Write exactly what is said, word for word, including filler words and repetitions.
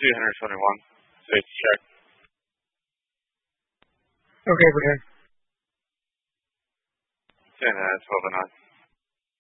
two twenty-one. Safety check. Okay, we're here. ten, uh, twelve and nine.